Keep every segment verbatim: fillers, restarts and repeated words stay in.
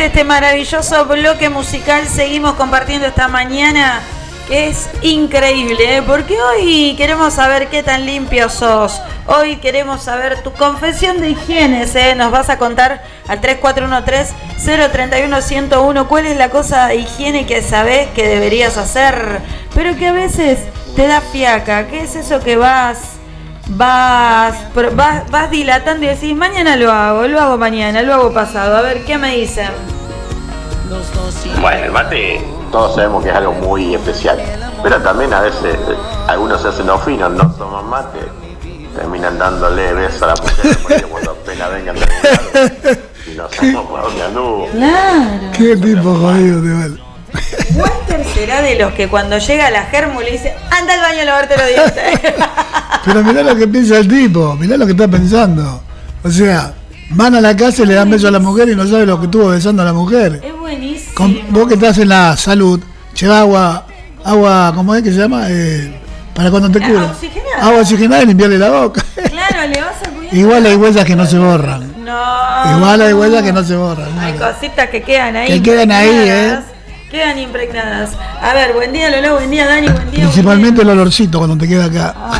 de este maravilloso bloque musical seguimos compartiendo esta mañana, que es increíble, ¿eh? Porque hoy queremos saber qué tan limpio sos. Hoy queremos saber tu confesión de higiene, ¿eh? Nos vas a contar al tres cuatro uno tres, cero tres uno, uno cero uno cuál es la cosa de higiene que sabés que deberías hacer, pero que a veces te da fiaca. ¿Qué es eso que vas... Vas, vas vas dilatando y decís, mañana lo hago, lo hago mañana, lo hago pasado? A ver, ¿qué me dicen? Bueno, el mate todos sabemos que es algo muy especial, pero también a veces algunos se hacen los finos, no toman mate, terminan dándole besos a la mujer cuando apenas vengan de algún lado y no sabemos por dónde anduvo. Claro. Qué tipo jodido te vale. Walter será de los que cuando llega a la germu le dice, anda al baño a lavarte los dientes. Pero mirá lo que piensa el tipo, mirá lo que está pensando. O sea, van a la casa y le dan beso a la mujer y no sabe lo que estuvo besando a la mujer. Es buenísimo. Con, vos que estás en la salud, lleva agua, agua, ¿cómo es que se llama? Eh, para cuando te cura. Oxigenada. Agua oxigenada y limpiarle la boca. Claro, le vas a cuidar. Igual hay huellas que no se borran. No. Igual hay huellas que no se borran. Hay nada. cositas que quedan ahí. Que quedan ahí, ¿eh? Quedan impregnadas. A ver, buen día Lola, buen día Dani, buen día. Principalmente buen día. el olorcito cuando te queda acá. Ah.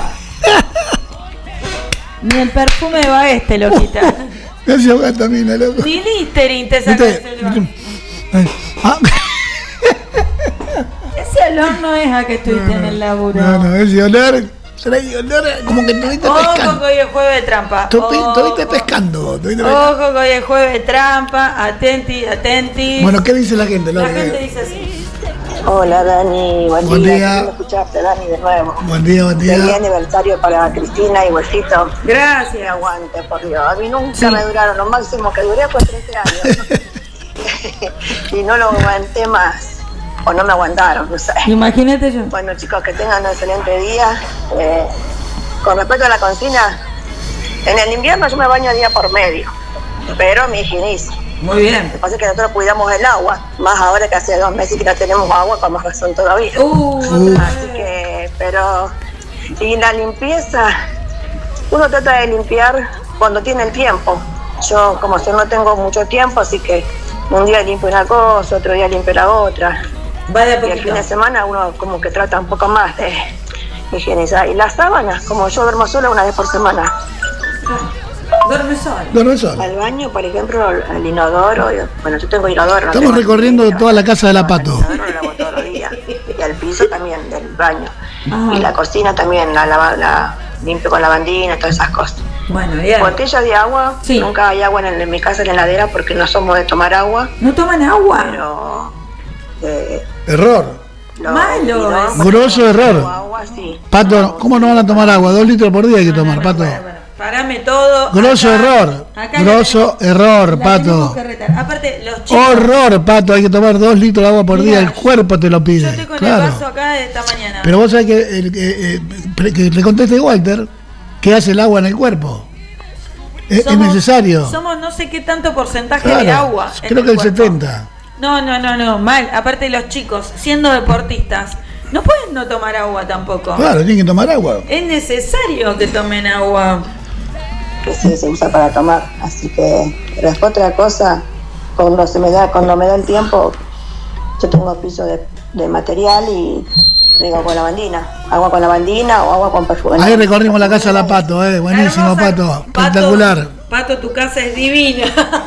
Ni el perfume va este, loquita. Gracias, Gatamina, loco. Ni Listerine te sacas el ah. Ese olor no es a que estuviste no, no, en el laburo. No, no, ese olor, trae olor como que estuviste Ojo pescando. Ojo que hoy es jueves de trampa. Estuviste pescando. Tuviste Ojo que hoy es jueves de trampa. Atenti, atenti. Bueno, ¿qué dice la gente? La Lola? gente dice así. Hola Dani, buen, buen día. día. escucharte Dani de nuevo. Buen día, buen día. Feliz aniversario para Cristina y Huesito. Gracias. Que aguante, por Dios. A mí nunca sí. me duraron, lo máximo que duré fue trece años. Y no lo aguanté más. O no me aguantaron, no sé. Imagínate yo. Bueno chicos, que tengan un excelente día. Eh, con respecto a la cocina, en el invierno yo me baño día por medio, pero me higienizo. Muy bien. Lo que pasa es que nosotros cuidamos el agua, más ahora que hace dos meses que no tenemos agua, con más razón todavía. Uh, uh. Así que, pero, y la limpieza, uno trata de limpiar cuando tiene el tiempo. Yo, como yo no tengo mucho tiempo, así que un día limpio una cosa, otro día limpio la otra. Vaya y el fin de semana uno como que trata un poco más de higienizar. Y las sábanas, como yo duermo sola una vez por semana. Duerme sola. Duerme sola. Al baño, por ejemplo, el inodoro, bueno, yo tengo inodoro. Estamos no recorriendo inodoro, toda la casa de la Pato. El inodoro lo lavo todos los días. Y al piso también, del baño. Ah. Y la cocina también, la, la, la limpio con lavandina, todas esas cosas. Bueno, bien. Botella de agua, sí. Nunca hay agua en, en mi casa en la heladera porque no somos de tomar agua. ¿No toman agua? Pero... Eh, error. Lo, Malo. No, grosso error. Agua, sí. Pato, agua, ¿cómo no van a tomar agua? Dos litros por día hay que tomar, bueno, Pato. Bueno, bueno. Parame todo. Grosso acá, error. Acá Grosso la, error, la Pato. Aparte, los chicos. Horror, Pato. Hay que tomar dos litros de agua por Mirá, día. El cuerpo te lo pide. Yo estoy con claro. el vaso acá de esta mañana. Pero vos sabés que, el, eh, eh, que le conteste Walter que hace el agua en el cuerpo. Es, somos, es necesario. Somos no sé qué tanto porcentaje claro, de agua. Creo en que el, el setenta. No, no, no, no, mal. Aparte los chicos, siendo deportistas, no pueden no tomar agua tampoco. Claro, tienen que tomar agua. Es necesario que tomen agua. Que sí, se usa para tomar. Así que, pero después otra cosa, cuando se me da, cuando me da el tiempo, yo tengo piso de, de material y riego con lavandina. Agua con lavandina o agua con perfume. Ahí recorrimos la casa de la Pato, eh. Buenísimo, Pato. Espectacular. Pato, Pato, tu casa es divina.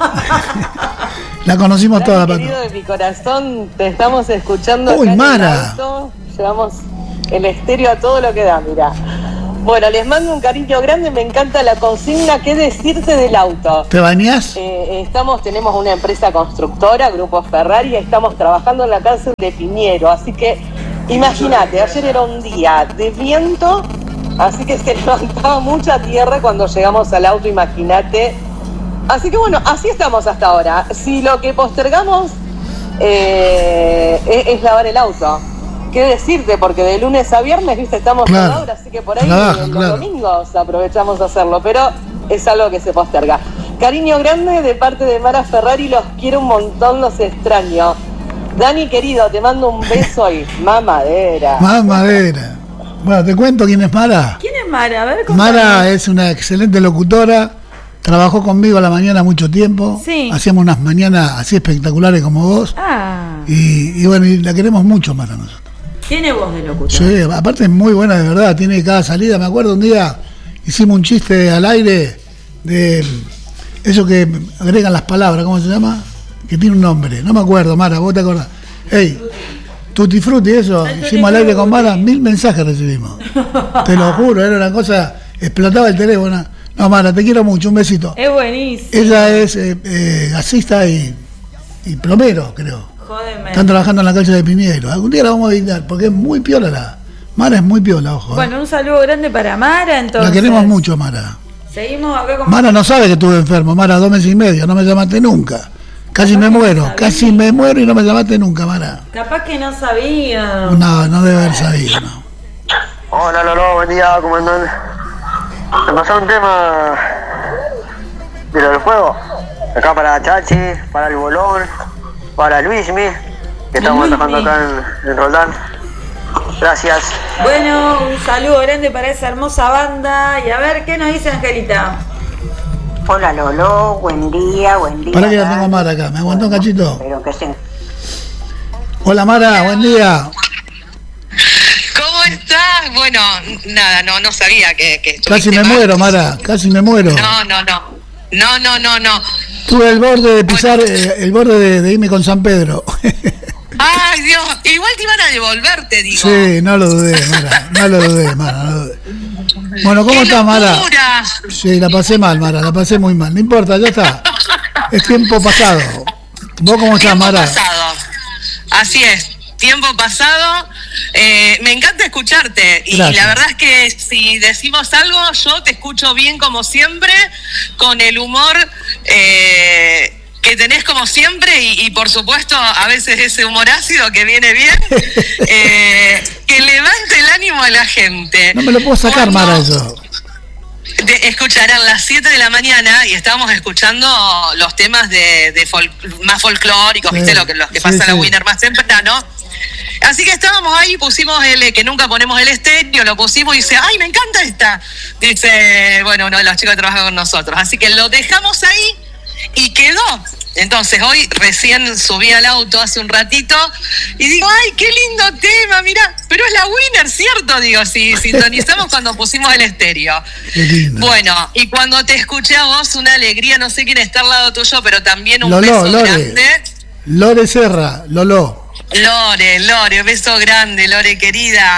La conocimos Dani, toda, Pato. Querido de mi corazón, te estamos escuchando. Uy, acá Mara. En el auto. Llevamos el estéreo a todo lo que da, mira. Bueno, les mando un cariño grande, me encanta la consigna. ¿Qué decirte del auto? ¿Te bañás? Eh, estamos, tenemos una empresa constructora, Grupo Ferrari, estamos trabajando en la cárcel de Piñero, así que imagínate, ayer era un día de viento, así que se levantaba mucha tierra cuando llegamos al auto, imagínate. Así que bueno, así estamos hasta ahora. Si lo que postergamos eh, es, es lavar el auto, ¿qué decirte? Porque de lunes a viernes, viste, estamos claro. a la hora, así que por ahí Trabaja, los claro. domingos aprovechamos a hacerlo, pero es algo que se posterga. Cariño grande de parte de Mara Ferrari, los quiero un montón, los extraño. Dani querido, te mando un beso y mamadera. Mamadera. Bueno, te cuento quién es Mara. ¿Quién es Mara? A ver, Mara es una excelente locutora trabajó conmigo a la mañana mucho tiempo. Sí. Hacíamos unas mañanas así espectaculares como vos. Ah. Y, y bueno, y la queremos mucho más a nosotros. Tiene voz de locutor. Sí, aparte es muy buena de verdad, tiene cada salida. Me acuerdo un día hicimos un chiste al aire de eso que agregan las palabras, ¿cómo se llama? Que tiene un nombre, no me acuerdo, Mara, vos te acordás. Ey, Tutti Frutti, eso, El hicimos al aire tutti con Mara, mil mensajes recibimos. Te lo juro, era una cosa, explotaba el teléfono. No, Mara, te quiero mucho, un besito. Es buenísimo. Ella es eh, eh, gasista y, y plomero, creo. Jódeme. Están trabajando en la calle de Piñero. Algún día la vamos a visitar, porque es muy piola la. Mara es muy piola, ojo. Bueno, un saludo grande para Mara, entonces. La queremos mucho, Mara. Seguimos acá con... Mara no sabe que estuve enfermo, Mara, dos meses y medio, no me llamaste nunca. Casi Capaz me que no muero, sabía. casi me muero y no me llamaste nunca, Mara. Capaz que no sabía. No, no debe haber sabido, no. Hola Lolo, buen día, ¿cómo andan? Me pasó un tema de lo del juego. Acá para Chachi, para el Bolón, para Luismi, que estamos Luismi. trabajando acá en, en Roldán. Gracias. Bueno, un saludo grande para esa hermosa banda. Y a ver, ¿qué nos dice Angelita? Hola Lolo, buen día, buen día. Para que la tengo a Mara acá, ¿me aguantó un cachito? Espero que se... Hola Mara, buen día. ¿Cómo estás? Bueno, nada, no no sabía que, que Casi estuviste me mal. muero, Mara, casi me muero. No, no, no. No, no, no, no. Tuve el borde de pisar, eh, el borde de, de irme con San Pedro. Ay, Dios, igual te iban a devolverte, digo. Sí, no lo dudé, Mara, no lo dudé, Mara, no lo dudé. Bueno, ¿cómo ¡Qué estás, Mara? locura! Sí, la pasé mal, Mara, la pasé muy mal. No importa, ya está. Es tiempo pasado. ¿Vos cómo estás, Tiempo Mara? pasado. Así es, tiempo pasado. Eh, me encanta escucharte y Gracias. la verdad es que si decimos algo, yo te escucho bien como siempre, con el humor eh, que tenés como siempre y, y por supuesto a veces ese humor ácido que viene bien, eh, que levante el ánimo a la gente. No me lo puedo sacar, Cuando- Mara, eso. de escuchar a las siete de la mañana y estábamos escuchando los temas de, de fol- más folclóricos, Sí, ¿viste? Lo que, los que sí, pasan a sí. Winner más temprano. Así que estábamos ahí, pusimos el que nunca ponemos el estéreo, lo pusimos y dice, ¡ay, me encanta esta! Dice, bueno, uno de los chicos que trabaja con nosotros. Así que lo dejamos ahí y quedó. Entonces hoy recién subí al auto hace un ratito y digo, ¡ay, qué lindo tema! Mirá, pero es la Winner, ¿cierto? Digo, si sintonizamos cuando pusimos el estéreo. Qué lindo. Bueno, y cuando te escuché a vos, una alegría, no sé quién está al lado tuyo, pero también un Lolo, beso Lore. grande. Lore Serra, Lolo. Lore, Lore, beso grande, Lore querida.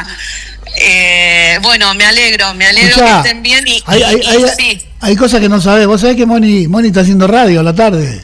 Eh, bueno, me alegro, me alegro Escuchá, que estén bien y, hay, y- hay, y hay, sí. hay cosas que no sabés. Vos sabés que Moni, Moni está haciendo radio a la tarde.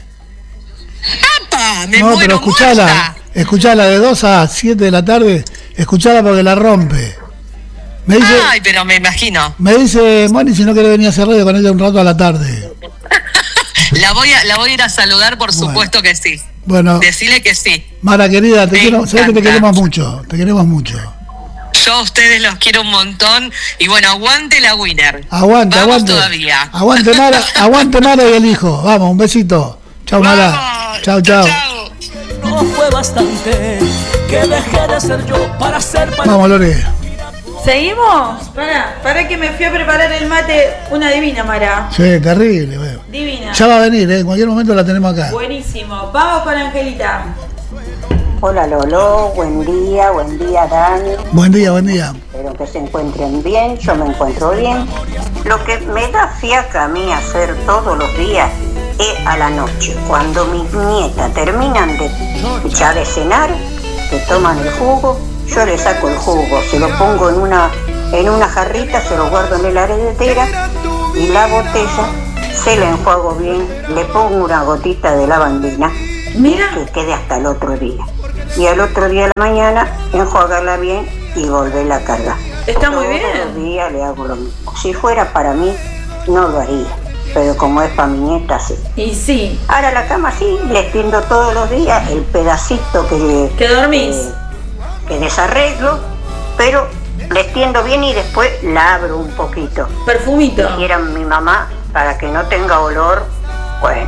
¡Apa! Me No, muero pero escuchala. muerta. Escuchala de dos a siete de la tarde. Escuchala porque la rompe. Me dice, Ay, pero me imagino. me dice Moni si no quiere venir a hacer radio con ella un rato a la tarde. La voy a, la voy a ir a saludar, por Bueno. supuesto que sí. Bueno, Decirle que sí. Mara querida, te Me quiero, sabés que te encanta. queremos mucho. Te queremos mucho. Yo a ustedes los quiero un montón. Y bueno, aguante la Winner. Aguante, Vamos aguante. todavía. Aguante Mara, aguante Mara y el hijo. Vamos, un besito. Chau Mara. Vamos. Chau, chau. Chau. No fue bastante que dejé de ser yo para ser para Vamos, Lore. ¿Seguimos? Para, para que me fui a preparar el mate. Una divina, Mara. Sí, terrible. Bueno. Divina. Ya va a venir, ¿eh? En cualquier momento la tenemos acá. Buenísimo. Vamos con Angelita. Hola Lolo, buen día, buen día Dani. Buen día, buen día. Espero que se encuentren bien, yo me encuentro bien. Lo que me da fiaca a mí hacer todos los días es a la noche, cuando mis nietas terminan de ya de cenar, que toman el jugo, yo le saco el jugo, se lo pongo en una, en una jarrita, se lo guardo en la heredera y la botella se la enjuago bien, le pongo una gotita de lavandina. Mira. Que quede hasta el otro día. Y al otro día de la mañana enjuagarla bien y volverla a cargar. Está muy Todos bien. los días le hago lo mismo. Si fuera para mí, no lo haría. Pero como es para mi nieta, sí. Y sí. Ahora la cama sí, les tiendo todos los días el pedacito que le, Que dormís. eh, que desarreglo, pero les tiendo bien y después la abro un poquito. Perfumito. Dijeran mi mamá, para que no tenga olor, bueno,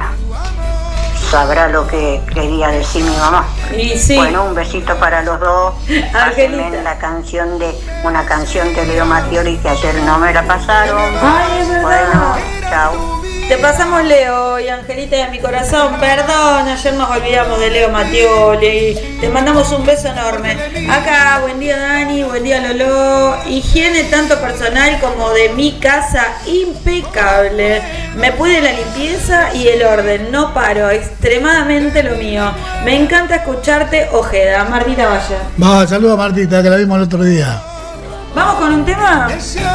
sabrá lo que quería decir mi mamá. Y sí. Bueno, un besito para los dos. Angelita. Pásenme la canción de una canción de Leo Mattioli que ayer no me la pasaron. Ay, es verdad. Bueno, chao. Te pasamos Leo y Angelita de mi corazón. Perdón, ayer nos olvidamos de Leo Mattioli. Te mandamos un beso enorme. Acá, buen día Dani, buen día Lolo. Higiene tanto personal como de mi casa, impecable. Me pude la limpieza y el orden. No paro, extremadamente lo mío. Me encanta escucharte, Ojeda. Martita Valle. Va, saluda a Martita, que la vimos el otro día. ¿Vamos con un tema?